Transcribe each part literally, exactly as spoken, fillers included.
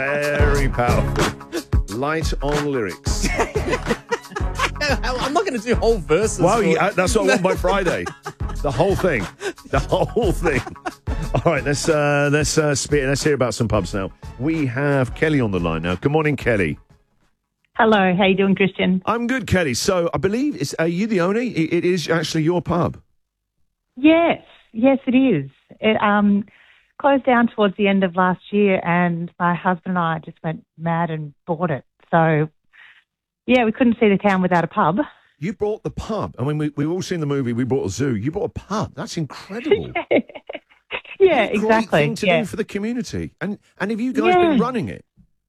Very powerful. Light on lyrics. I'm not going to do whole verses. Well, yeah, that's what I want by Friday. The whole thing. The whole thing. All right, let's uh, let's uh, speak, let's hear about some pubs now. We have Kelly on the line now. Good morning, Kelly. Hello, how you doing, Christian? I'm good, Kelly. So I believe it's are you the owner? It, it is actually your pub. Yes, yes, it is. It um closed down towards the end of last year, and my husband and I just went mad and bought it. So, yeah, we couldn't see the town without a pub. You bought the pub. I mean, we, we've all seen the movie. We bought a zoo. You bought a pub. That's incredible. Yeah, Great exactly. thing to yeah. do for the community. And and have you guys Yeah. been running it?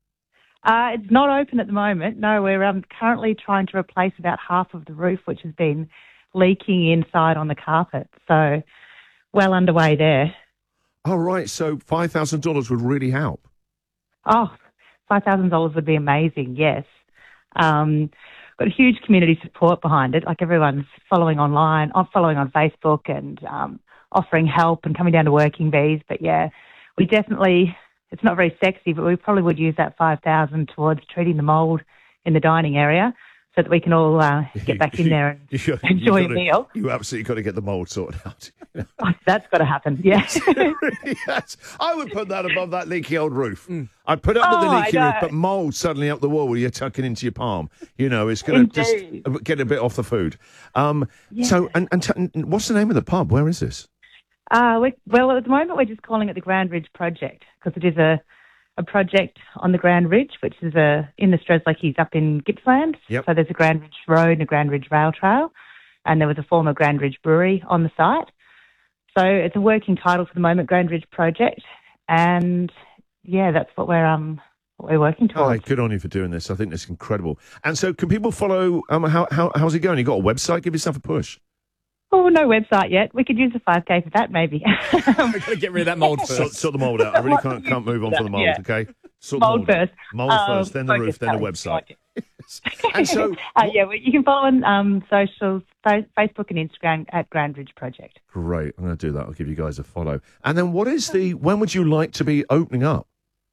Uh, it's not open at the moment. No, we're um, currently trying to replace about half of the roof, which has been leaking inside on the carpet. So, well underway there. Oh, right. So five thousand dollars would really help. Oh, five thousand dollars would be amazing, yes. Um, got a huge community support behind it. Like everyone's following online, uh, following on Facebook and um, offering help and coming down to working bees. But, yeah, we definitely, it's not very sexy, but we probably would use that five thousand dollars towards treating the mould in the dining area so that we can all uh, get back in there and You- you enjoy a gotta- meal. You absolutely got to get the mould sorted out. Oh, that's got to happen, yeah. Yes. I would put that above that leaky old roof. I'd put it up with Oh, the I leaky know. roof, but mould suddenly up the wall where you're tucking into your palm. You know, it's going to just Indeed. get a bit off the food. Um, Yeah. So, and, and, t- and what's the name of the pub? Where is this? Uh, we, well, at the moment, we're just calling it the Grand Ridge Project because it is a, a project on the Grand Ridge, which is a, in the Strzelecki's up in Gippsland. Yep. So there's a Grand Ridge Road and a Grand Ridge Rail Trail, and there was a former Grand Ridge Brewery on the site. So it's a working title for the moment, Grand Ridge Project, and yeah, that's what we're um what we're working Oh, towards. good on you for doing this. I think that's incredible. And so, can people follow? Um, how, how how's it going? You got a website? Give yourself a push. Oh, no website yet. We could use a five K for that, maybe. We've got to get rid of that mould first. Sort, sort the mould out. I really can't can't move on from the mould. Yeah. Okay, sort the Mould mould out. first. Mould Um, first, then the focus roof, then the challenge. website. And so, uh, yeah, well, you can follow on um, socials, fa- Facebook and Instagram at Grand Ridge Project. great. I'm going to do that. I'll give you guys a follow. And then, what is the? When would you like to be opening up?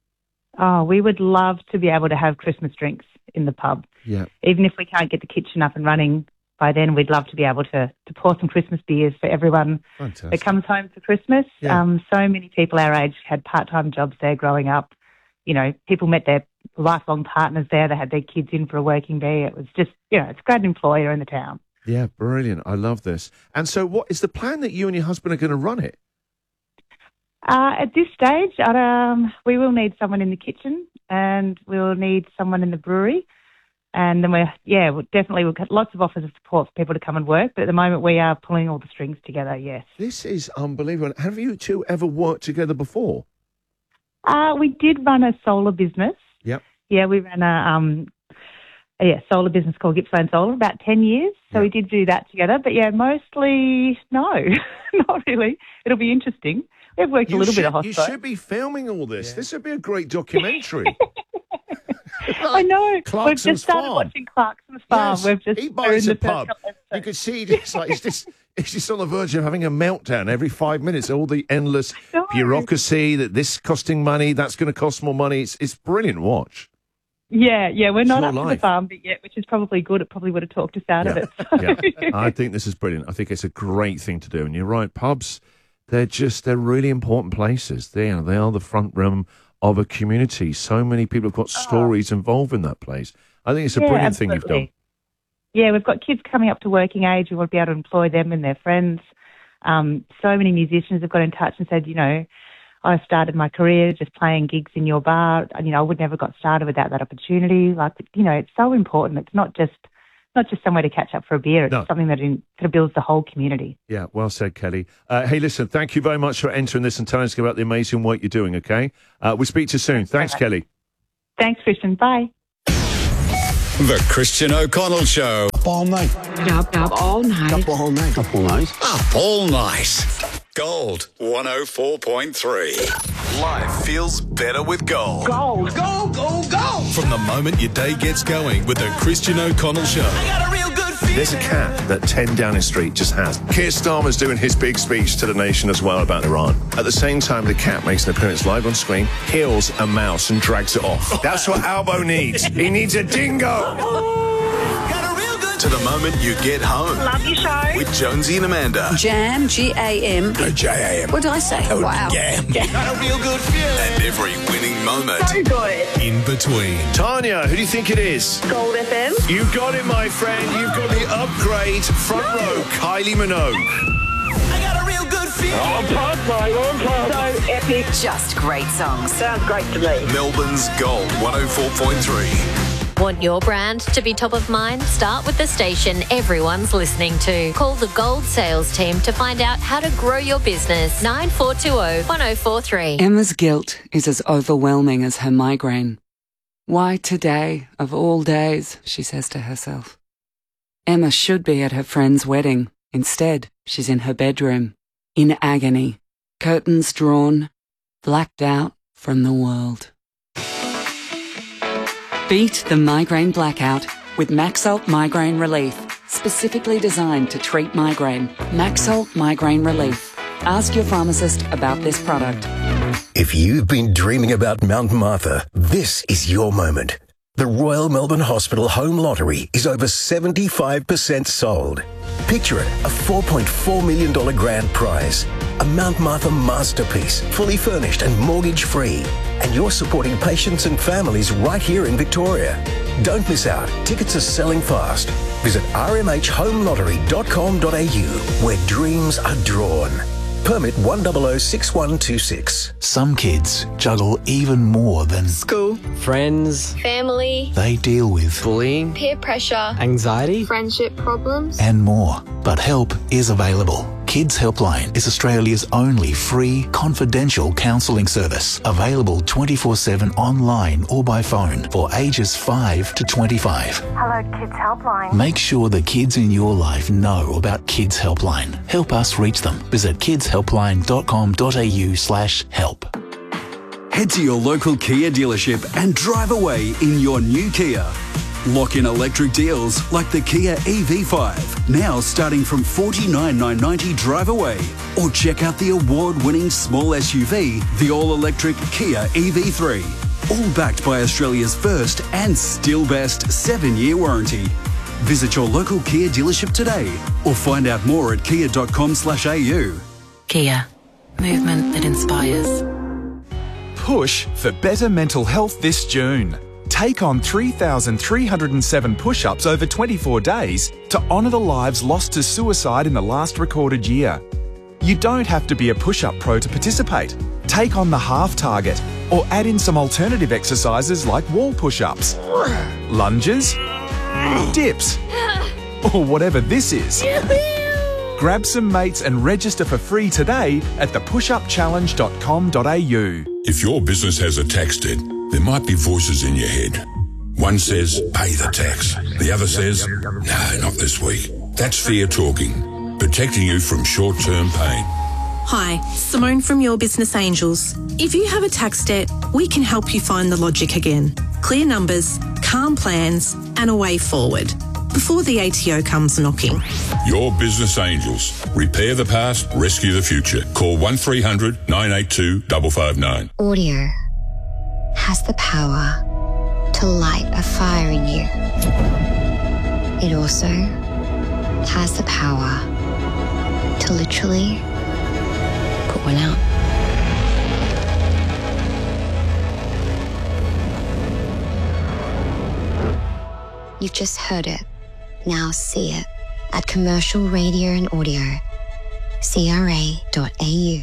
Oh, we would love to be able to have Christmas drinks in the pub. Yeah. Even if we can't get the kitchen up and running by then, we'd love to be able to, to pour some Christmas beers for everyone Fantastic. that comes home for Christmas. Yeah. Um, so many people our age had part-time jobs there growing up. You know, people met their lifelong partners there. They had their kids in for a working bee. It was just, you know, it's a great employer in the town. Yeah, brilliant. I love this. And so, what is the plan that you and your husband are going to run it? Uh, at this stage, I'd, um, we will need someone in the kitchen and we'll need someone in the brewery. And then we're, yeah, we'll definitely, we've got lots of offers of support for people to come and work. But at the moment, we are pulling all the strings together, yes. This is unbelievable. Have you two ever worked together before? Uh, we did run a solar business. Yep. Yeah, we ran a, um, a yeah, solar business called Gippsland Solar about ten years. So Yeah. we did do that together. But yeah, mostly, no, not really. It'll be interesting. We've worked a little should, bit of You hospital. should be filming all this. This would be a great documentary. I know. We've Clarkson's just started Farm. watching Clarkson's Farm. Yes, We've just he we're in buys the a first pub. couple You episodes. could see it's like it's just it's just on the verge of having a meltdown every five minutes. All the endless No. bureaucracy that this costing money, that's going to cost more money. It's it's brilliant. Watch. Yeah, yeah, we're not your up to life. the farm bit yet, which is probably good. It probably would have talked us out of Yeah. it. So. Yeah, I think this is brilliant. I think it's a great thing to do. And you're right, pubs, they're just they're really important places. They are they are the front room of a community. So many people have got stories involved in that place. I think it's a Yeah, brilliant thing you've absolutely. done. Yeah, we've got kids coming up to working age. We want to be able to employ them and their friends. Um, so many musicians have got in touch and said, you know, I started my career just playing gigs in your bar. And, you know, I would never got started without that opportunity. Like, you know, it's so important. It's not just not just somewhere to catch up for a beer. It's No. something that in, sort of builds the whole community. Yeah, well said, Kelly. Uh, hey, listen, thank you very much for entering this and telling us about the amazing work you're doing, okay? Uh, we'll speak to you soon. Thanks, Kelly. Thanks, Christian. Bye. The Christian O'Connell Show. Up all night. Up, up all night. Up all night. Up all night. Up all night. Gold one oh four point three. Life feels better with Gold. Gold. Go, go, go! From the moment your day gets going with the Christian O'Connell Show. I got a real good There's a cat that ten Downing Street just has. Keir Starmer's doing his big speech to the nation as well about Iran. At the same time, the cat makes an appearance live on screen, kills a mouse and drags it off. That's what Albo needs. He needs a dingo. To the moment you get home. Love your show. With Jonesy and Amanda. Jam, G A M. J A M. What did I say? Oh, wow. Jam. Got a real good feeling. And every winning moment. So good. In between. Tanya, who do you think it is? Gold F M. You got it, my friend. You've got the upgrade front row, Kylie Minogue. I got a real good feeling. Oh, I'm pumped, mate. I'm pumped. So epic. Just great songs. Sounds great to me. Melbourne's Gold one oh four point three. Want your brand to be top of mind? Start with the station everyone's listening to. Call the Gold sales team to find out how to grow your business. nine four two zero, one zero four three. Emma's guilt is as overwhelming as her migraine. Why today, of all days, she says to herself. Emma should be at her friend's wedding. Instead, she's in her bedroom, in agony, curtains drawn, blacked out from the world. Beat the migraine blackout with Maxalt Migraine Relief, specifically designed to treat migraine. Maxalt Migraine Relief. Ask your pharmacist about this product. If you've been dreaming about Mount Martha, this is your moment. The Royal Melbourne Hospital Home Lottery is over seventy-five percent sold. Picture it, a four point four million dollars grand prize. A Mount Martha masterpiece, fully furnished and mortgage-free. And you're supporting patients and families right here in Victoria. Don't miss out. Tickets are selling fast. Visit r m h home lottery dot com dot a u, where dreams are drawn. Permit one zero zero six one two six. Some kids juggle even more than school, friends, family. They deal with bullying, peer pressure, anxiety, friendship problems, and more. But help is available. Kids Helpline is Australia's only free, confidential counselling service, available twenty-four seven online or by phone for ages five to twenty-five. Hello, Kids Helpline. Make sure the kids in your life know about Kids Helpline. Help us reach them. Visit kids helpline dot com dot a u slash help. Head to your local Kia dealership and drive away in your new Kia. Lock in electric deals like the Kia E V five, now starting from forty-nine thousand nine hundred ninety drive away. Or check out the award-winning small S U V, the all-electric Kia E V three. All backed by Australia's first and still best seven-year warranty. Visit your local Kia dealership today or find out more at kia dot com slash a u. Kia. Movement that inspires. Push for better mental health this June. Take on three thousand three hundred seven push-ups over twenty-four days to honour the lives lost to suicide in the last recorded year. You don't have to be a push-up pro to participate. Take on the half target or add in some alternative exercises like wall push-ups, lunges, dips, or whatever this is. Grab some mates and register for free today at the push up challenge dot com dot a u. If your business has a tax debt, there might be voices in your head. One says, pay the tax. The other says, no, not this week. That's fear talking, protecting you from short-term pain. Hi, Simone from Your Business Angels. If you have a tax debt, we can help you find the logic again. Clear numbers, calm plans, and a way forward before the A T O comes knocking. Your Business Angels. Repair the past, rescue the future. Call one three hundred nine eight two five five nine. Audio has the power to light a fire in you. It also has the power to literally put one out. You've just heard it. Now see it at Commercial Radio and Audio, c r a dot a u.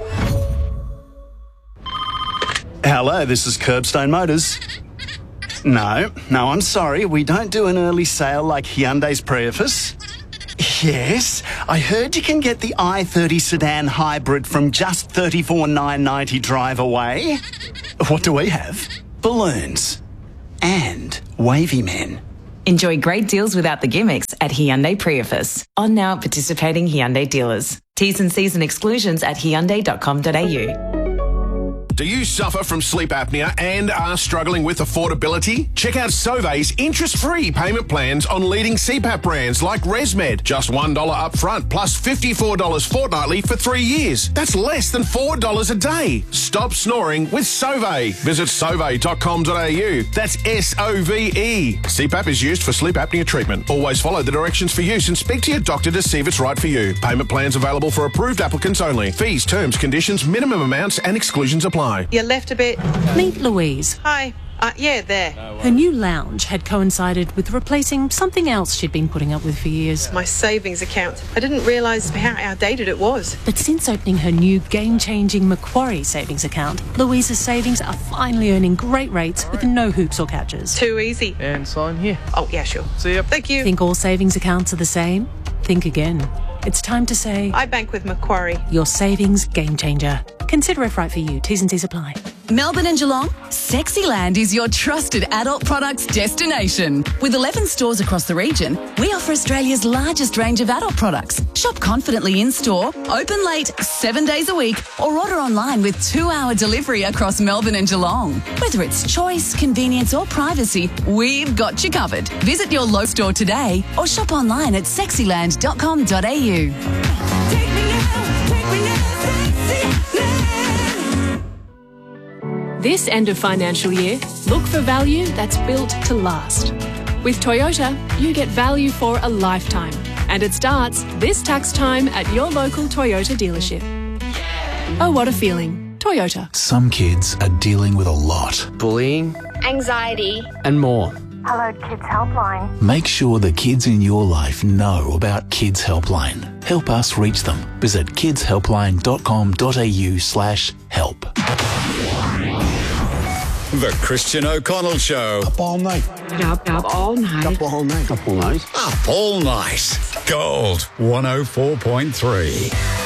Hello, this is Curbstone Motors. No, no, I'm sorry. We don't do an early sale like Hyundai's Prius. Yes, I heard you can get the i thirty sedan hybrid from just thirty-four thousand nine hundred ninety drive away. What do we have? Balloons. And wavy men. Enjoy great deals without the gimmicks at Hyundai Prius. On now at participating Hyundai dealers. T's and C's and exclusions at hyundai dot com dot a u. Do you suffer from sleep apnea and are struggling with affordability? Check out Sauve's interest-free payment plans on leading C PAP brands like ResMed. Just one dollar up front plus fifty-four dollars fortnightly for three years. That's less than four dollars a day. Stop snoring with Sauve. Visit sauve dot com dot a u. That's S O V E. C PAP is used for sleep apnea treatment. Always follow the directions for use and speak to your doctor to see if it's right for you. Payment plans available for approved applicants only. Fees, terms, conditions, minimum amounts and exclusions apply. You left a bit. Meet Louise. Hi. Uh, yeah, there. Her new lounge had coincided with replacing something else she'd been putting up with for years. My savings account. I didn't realise how outdated it was. But since opening her new game-changing Macquarie savings account, Louise's savings are finally earning great rates with no hoops or catches. Too easy. And sign here. Oh, yeah, sure. See ya. Thank you. Think all savings accounts are the same? Think again. It's time to say... I bank with Macquarie. Your savings game changer. Consider if right for you. T's and C's apply. Melbourne and Geelong, Sexyland is your trusted adult products destination. With eleven stores across the region, we offer Australia's largest range of adult products. Shop confidently in-store, open late, seven days a week, or order online with two-hour delivery across Melbourne and Geelong. Whether it's choice, convenience or privacy, we've got you covered. Visit your local store today or shop online at sexyland dot com dot a u. This end of financial year, look for value that's built to last. With Toyota, you get value for a lifetime, and it starts this tax time at your local Toyota dealership. Oh, what a feeling. Toyota. Some kids are dealing with a lot. Bullying Anxiety. and more. Hello, Kids Helpline. Make sure the kids in your life know about Kids Helpline. Help us reach them. Visit kids helpline dot com dot a u slash help. The Christian O'Connell Show. Up all night. Up, up all night. Up all night. Up all night. Up all night. Gold one oh four point three.